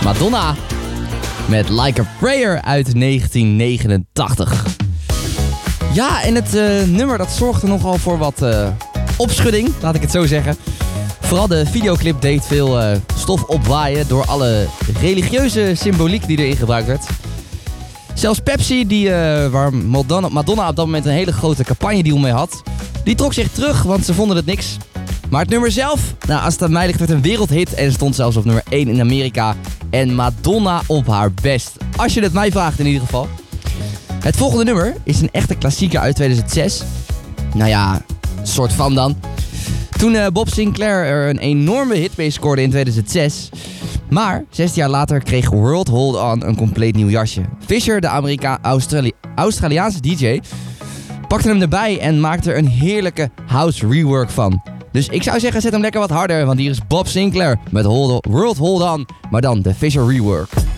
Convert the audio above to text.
Madonna met Like a Prayer uit 1989. Ja, en het nummer dat zorgde nogal voor wat opschudding, laat ik het zo zeggen. Vooral de videoclip deed veel stof opwaaien door alle religieuze symboliek die erin gebruikt werd. Zelfs Pepsi, waar Madonna op dat moment een hele grote campagnedeal mee had, die trok zich terug, want ze vonden het niks. Maar het nummer zelf, nou, als het aan mij ligt, werd een wereldhit en stond zelfs op nummer 1 in Amerika. En Madonna op haar best. Als je het mij vraagt in ieder geval. Het volgende nummer is een echte klassieker uit 2006. Nou ja, soort van dan. Toen Bob Sinclair er een enorme hit mee scoorde in 2006. Maar 16 jaar later kreeg World Hold On een compleet nieuw jasje. Fisher, de Australiaanse DJ, pakte hem erbij en maakte er een heerlijke house rework van. Dus ik zou zeggen, zet hem lekker wat harder, want hier is Bob Sinclair met World Hold On, maar dan de Fisher rework.